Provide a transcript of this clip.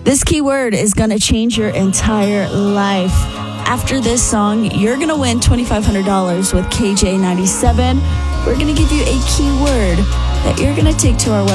This keyword is going to change your entire life. After this song, you're going to win $2,500 with KJ97. We're going to give you a keyword that you're going to take to our website.